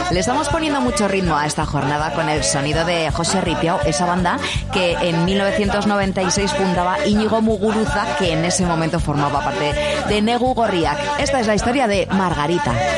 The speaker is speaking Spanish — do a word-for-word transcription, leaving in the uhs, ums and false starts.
Le estamos poniendo mucho ritmo a esta jornada con el sonido de José Ripiao, esa banda que en mil novecientos noventa y seis fundaba Íñigo Muguruza, que en ese momento formaba parte de Negu Gorriak. Esta es la historia de Margarita.